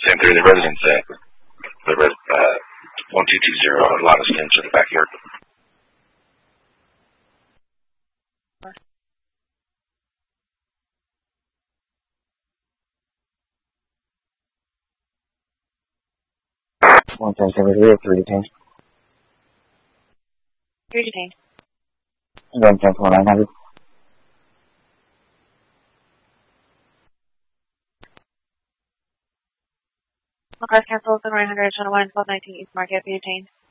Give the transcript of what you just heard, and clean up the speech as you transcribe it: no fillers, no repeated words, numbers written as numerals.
Same through the residence, 1220, a lot of stench in the backyard. One ten seven zero, 3 detained. 3 detained. 110-900. All cars canceled, 900, Channel 1, 1219 East Market, be detained.